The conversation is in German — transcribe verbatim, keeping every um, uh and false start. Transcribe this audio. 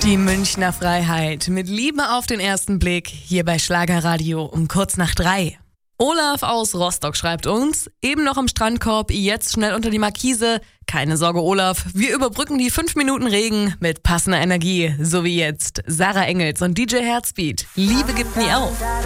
Die Münchner Freiheit mit Liebe auf den ersten Blick hier bei Schlagerradio um kurz nach drei. Olaf aus Rostock schreibt uns, eben noch am Strandkorb, jetzt schnell unter die Markise. Keine Sorge, Olaf, wir überbrücken die fünf Minuten Regen mit passender Energie, so wie jetzt Sarah Engels und D J Herzbeat. Liebe gibt nie auf.